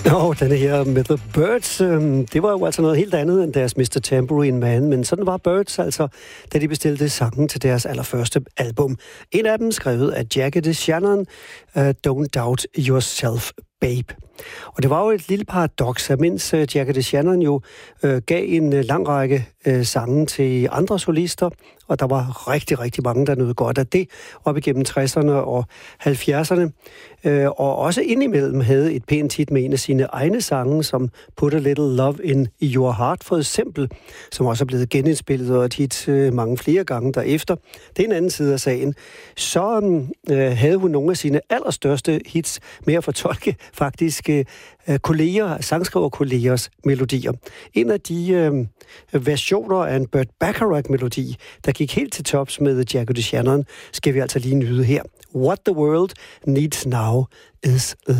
Den her med The Byrds, det var jo altså noget helt andet end deres Mr. Tambourine Man, men sådan var Byrds altså, da de bestilte sangen til deres allerførste album. En af dem skrevet af Jackie DeShannon, Don't Doubt Yourself, Babe. Og det var jo et lille paradoks, at mens Jackie DeShannon jo gav en lang række sange til andre solister, og der var rigtig, rigtig mange, der nød godt af det, op igennem 60'erne og 70'erne, og også indimellem havde et pænt hit med en af sine egne sange, som Put a Little Love in Your Heart, for eksempel, som også er blevet genindspillet og et hit mange flere gange derefter. Det er en anden side af sagen. Så havde hun nogle af sine allerstørste hits med at fortolke faktisk sangskriverkollegers melodier. En af de versioner af en Burt Bacharach-melodi, der gik helt til tops med Jackie DeShannon, skal vi altså lige nyde her. What the world needs now is